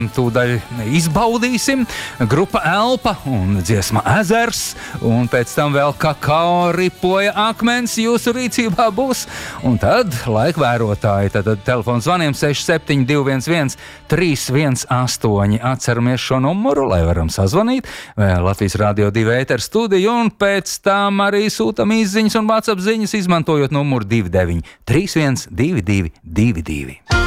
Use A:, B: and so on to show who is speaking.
A: Tūdaļ izbaudīsim grupa Elpa un dziesma Ezers, un pēc tam vēl kakao ripoja akmens jūsu rīcībā būs. Un tad laikvērotāji, tad telefons zvaniem 6721 318. Atceramies šo numuru, lai varam sazvanīt. Latvijas Radio 2 ēteru studiju, un pēc tam arī sūtam izziņas un WhatsApp ziņas, izmantojot numuru 29 31 22 22.